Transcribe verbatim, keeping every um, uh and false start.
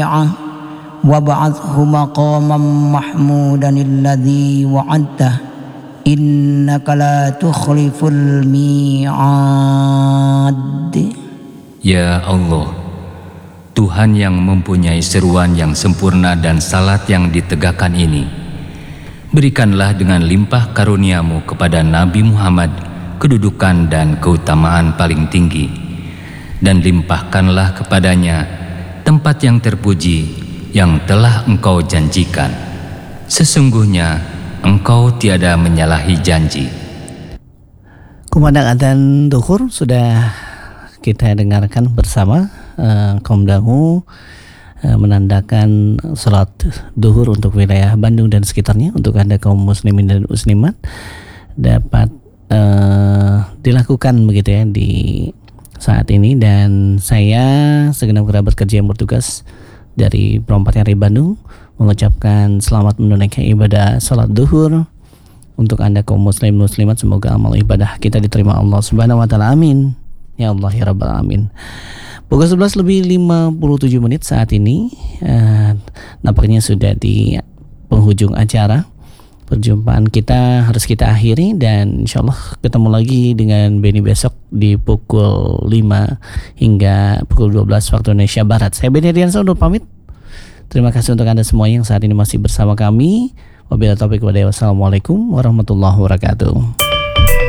وابعثه مقاما محمودا الذي وعدته إنك لا تخلف الميعاد. Ya Allah, Tuhan yang mempunyai seruan yang sempurna dan salat yang ditegakkan ini, berikanlah dengan limpah karuniamu kepada Nabi Muhammad kedudukan dan keutamaan paling tinggi, dan limpahkanlah kepadanya tempat yang terpuji yang telah Engkau janjikan. Sesungguhnya Engkau tiada menyalahi janji. Kumandang adzan duhur sudah kita dengarkan bersama. uh, kaum dangu uh, menandakan salat duhur untuk wilayah Bandung dan sekitarnya. Untuk Anda kaum muslimin dan muslimat dapat uh, dilakukan begitu ya di saat ini. Dan saya segenap kerabat kerja yang bertugas dari Perompak Nyari Bandung mengucapkan selamat menunaikan ibadah salat duhur untuk Anda kaum muslim muslimat. Semoga amal ibadah kita diterima Allah Subhanahu wa taala. Amin. Ya Allah ya Rabbal alamin. Pukul sebelas lebih lima puluh tujuh menit saat ini. Uh, nampaknya sudah di penghujung acara. Perjumpaan kita harus kita akhiri, dan insyaallah ketemu lagi dengan Benny besok di pukul lima hingga pukul dua belas waktu Indonesia Barat. Saya Benny Riansa undur pamit. Terima kasih untuk Anda semua yang saat ini masih bersama kami. Wabillahi taufiq wal hidayah. Wassalamualaikum warahmatullahi wabarakatuh.